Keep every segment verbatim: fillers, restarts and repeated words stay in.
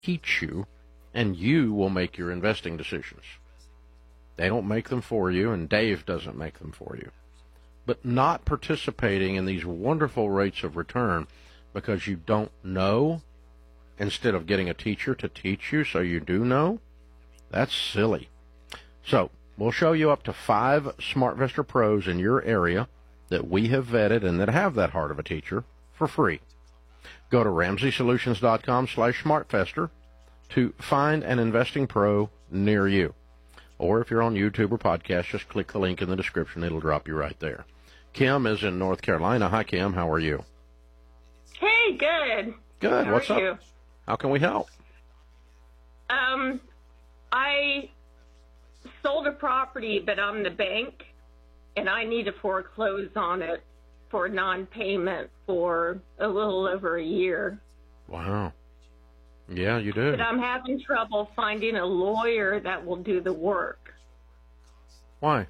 teach you, and you will make your investing decisions. They don't make them for you, and Dave doesn't make them for you. But not participating in these wonderful rates of return because you don't know, instead of getting a teacher to teach you so you do know, that's silly. So we'll show you up to five SmartVestor Pros in your area that we have vetted and that have that heart of a teacher for free. Go to Ramsey Solutions dot com slash SmartVestor to find an investing pro near you. Or if you're on YouTube or podcast, just click the link in the description. It'll drop you right there. Kim is in North Carolina. Hi, Kim. How are you? Hey, good. Good. How What's are up? you? How can we help? Um, I sold a property, but I'm the bank, and I need to foreclose on it for non-payment for a little over a year. Wow. Yeah, you do. But I'm having trouble finding a lawyer that will do the work. Why?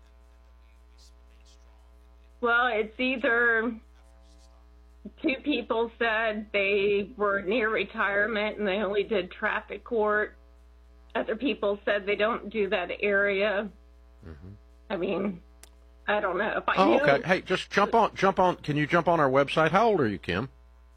Well, it's either two people said they were near retirement and they only did traffic court. Other people said they don't do that area. Mm-hmm. I mean, I don't know. If I oh, knew, okay. Hey, just jump on. Jump on. Can you jump on our website? How old are you, Kim?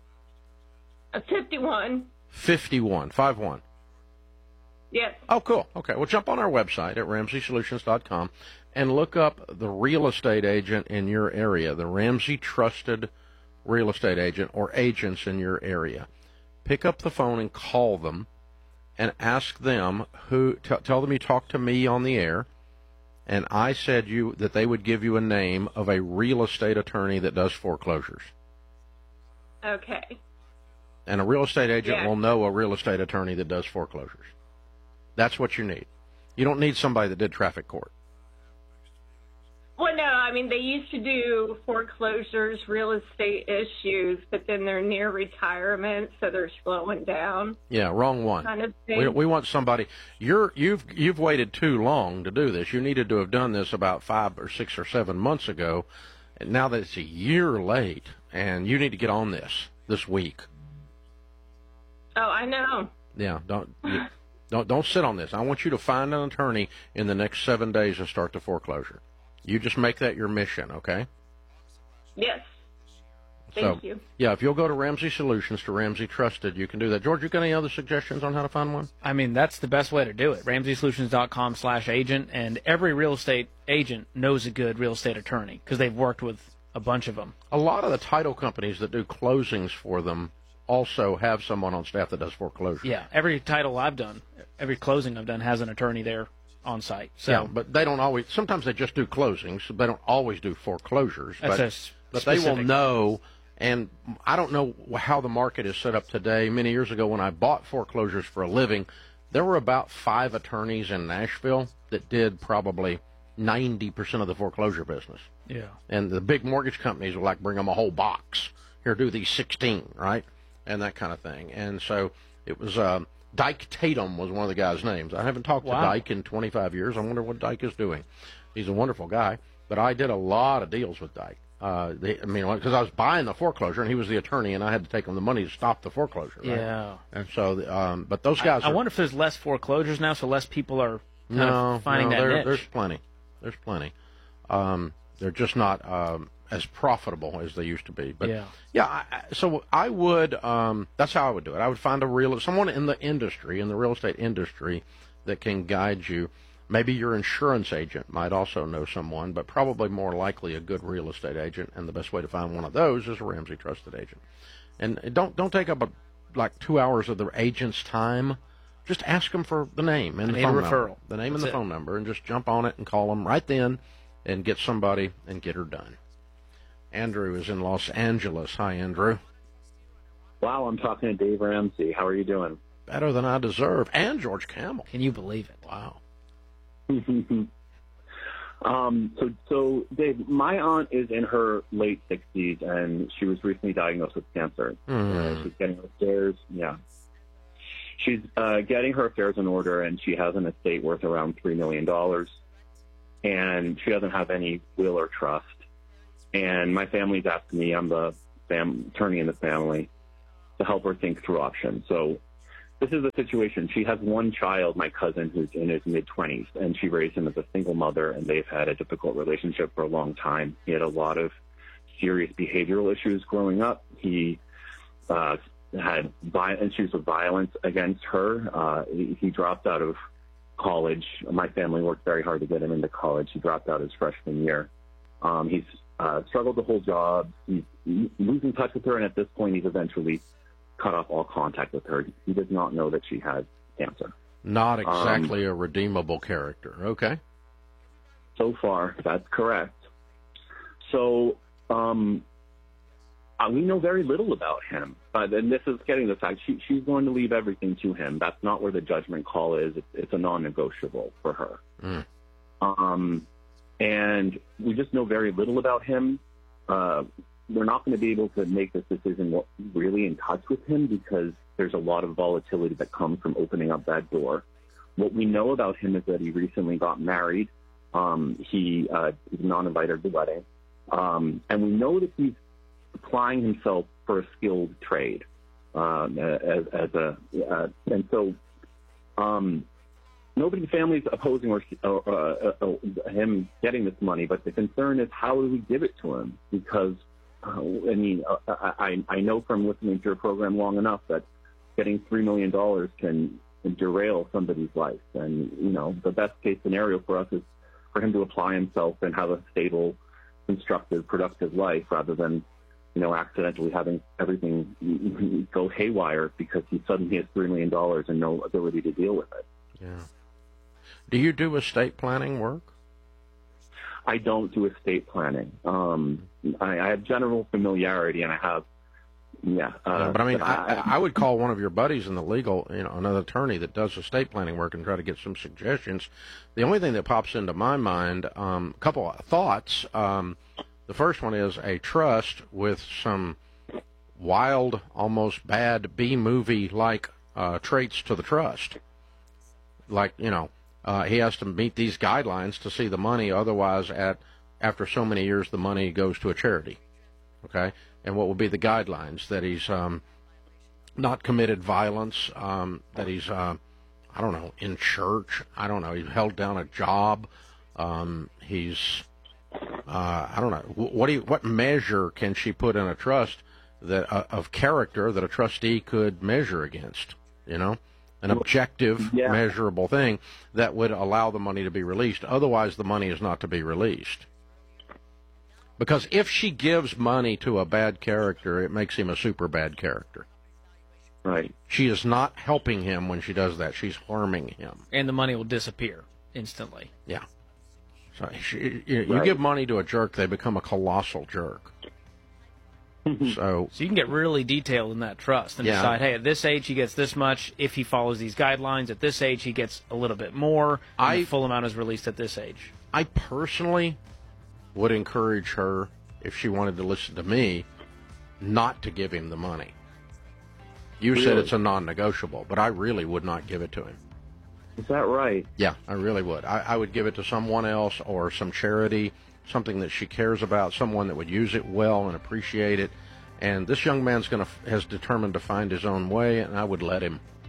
Uh, fifty-one. Fifty-one. Five one. Yes. Oh, cool. Okay. Well, jump on our website at Ramsey Solutions dot com and look up the real estate agent in your area, the Ramsey Trusted Real Estate Agent or agents in your area. Pick up the phone and call them and ask them who. T- tell them you talked to me on the air, and I said you that they would give you a name of a real estate attorney that does foreclosures. Okay. And a real estate agent yeah. will know a real estate attorney that does foreclosures. That's what you need. You don't need somebody that did traffic court. Well, no, I mean, they used to do foreclosures, real estate issues, but then they're near retirement, so they're slowing down. Yeah, wrong one. Kind of thing. We, we want somebody. You're you've you've waited too long to do this. You needed to have done this about five or six or seven months ago. And now that it's a year late, and you need to get on this this week. Oh, I know. Yeah, don't you, don't don't sit on this. I want you to find an attorney in the next seven days and start the foreclosure. You just make that your mission, okay? Yes. Thank so, you. Yeah, if you'll go to Ramsey Solutions to Ramsey Trusted, you can do that. George, you got any other suggestions on how to find one? I mean, that's the best way to do it. Ramsey Solutions dot com slash agent, and every real estate agent knows a good real estate attorney because they've worked with a bunch of them. A lot of the title companies that do closings for them also have someone on staff that does foreclosure. Yeah, every title I've done, every closing I've done has an attorney there on site. So. Yeah, but they don't always. Sometimes they just do closings. They don't always do foreclosures. That's but, a but they will specific. know. And I don't know how the market is set up today. Many years ago, when I bought foreclosures for a living, there were about five attorneys in Nashville that did probably ninety percent of the foreclosure business. Yeah. And the big mortgage companies would like bring them a whole box. Here, do these sixteen, right? And that kind of thing. And so it was. Uh, Dyke Tatum was one of the guys' names. I haven't talked wow. to Dyke in twenty-five years. I wonder what Dyke is doing. He's a wonderful guy, but I did a lot of deals with Dyke. Uh, they, I mean, because I was buying the foreclosure, and he was the attorney, and I had to take him the money to stop the foreclosure. Right? Yeah. And so, um, but those guys I, I are, wonder if there's less foreclosures now, so less people are kind no, of finding no, that there, niche. there's plenty. There's plenty. Um, they're just not um, as profitable as they used to be. But yeah, yeah I, so I would, um, that's how I would do it. I would find a real, someone in the industry, in the real estate industry, that can guide you. Maybe your insurance agent might also know someone, but probably more likely a good real estate agent. And the best way to find one of those is a Ramsey Trusted agent. And don't don't take up a, like two hours of the agent's time. Just ask them for the name and I the need phone a referral. number, the name That's and the it. phone number, and just jump on it and call them right then, and get somebody and get her done. Andrew is in Los Angeles. Hi, Andrew. Wow, I'm talking to Dave Ramsey. How are you doing? Better than I deserve. And George Camel. Can you believe it? Wow. um, so, so, Dave, my aunt is in her late sixties, and she was recently diagnosed with cancer. Mm. Uh, she's getting her affairs, yeah. She's uh, getting her affairs in order, and she has an estate worth around three million dollars, and she doesn't have any will or trust. And my family's asked me, I'm the fam- attorney in the family, to help her think through options. So this is the situation. She has one child, my cousin, who's in his mid-twenties, and she raised him as a single mother, and they've had a difficult relationship for a long time. He had a lot of serious behavioral issues growing up. He uh, had vi- issues with violence against her. Uh, he, he dropped out of college. My family worked very hard to get him into college. He dropped out his freshman year. Um, he's uh, struggled to hold jobs. He's losing touch with her, and at this point, he's eventually cut off all contact with her. He does not know that she has cancer. Not exactly um, a redeemable character. Okay. So far, that's correct. So um, uh, we know very little about him. But and this is getting the fact she, she's going to leave everything to him. That's not where the judgment call is. It's, it's a non-negotiable for her. Mm. Um, and we just know very little about him. Uh, we're not going to be able to make this decision really in touch with him because there's a lot of volatility that comes from opening up that door. What we know about him is that he recently got married. Um, he uh, is non-invited to the wedding. Um, and we know that he's applying himself for a skilled trade. Um, as, as a, uh, and so um, nobody in the family is opposing or, uh, uh, uh, him getting this money, but the concern is how do we give it to him? Because Uh, I mean, uh, I, I know from listening to your program long enough that getting three million dollars can, can derail somebody's life. And, you know, the best case scenario for us is for him to apply himself and have a stable, constructive, productive life rather than, you know, accidentally having everything go haywire because he suddenly has three million dollars and no ability to deal with it. Yeah. Do you do estate planning work? I don't do estate planning. Um, I, I have general familiarity, and I have, yeah. Uh, yeah but I mean, but I, I, I would call one of your buddies in the legal, you know, another attorney that does estate planning work and try to get some suggestions. The only thing that pops into my mind, um, a couple of thoughts. Um, the first one is a trust with some wild, almost bad B-movie-like uh, traits to the trust. Like, you know, Uh, he has to meet these guidelines to see the money. Otherwise, at after so many years, the money goes to a charity. Okay, and what will be the guidelines? That he's um, not committed violence. Um, that he's uh, I don't know, in church. I don't know. He's held down a job. Um, he's uh, I don't know. What do you, what measure can she put in a trust that uh, of character that a trustee could measure against? You know. An objective, yeah. measurable thing that would allow the money to be released. Otherwise, the money is not to be released. Because if she gives money to a bad character, it makes him a super bad character. Right. She is not helping him when she does that. She's harming him. And the money will disappear instantly. Yeah. So she, you, you right. give money to a jerk, they become a colossal jerk. So, so you can get really detailed in that trust and yeah. decide, hey, at this age he gets this much. If he follows these guidelines, at this age he gets a little bit more. And I, the full amount is released at this age. I personally would encourage her, if she wanted to listen to me, not to give him the money. You really? said it's a non-negotiable, but I really would not give it to him. Is that right? Yeah, I really would. I, I would give it to someone else or some charity, something that she cares about, someone that would use it well and appreciate it. And this young man's going to has determined to find his own way, and I would let him.